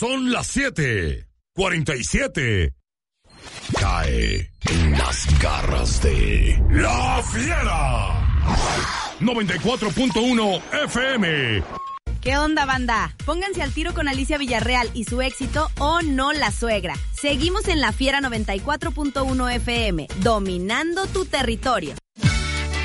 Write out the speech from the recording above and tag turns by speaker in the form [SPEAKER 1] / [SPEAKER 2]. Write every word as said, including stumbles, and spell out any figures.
[SPEAKER 1] Son las siete cuarenta y siete. Cae en las garras de La Fiera. noventa y cuatro punto uno F M.
[SPEAKER 2] ¿Qué onda, banda? Pónganse al tiro con Alicia Villarreal y su éxito "Oh no, la suegra". Seguimos en La Fiera noventa y cuatro punto uno F M, dominando tu territorio.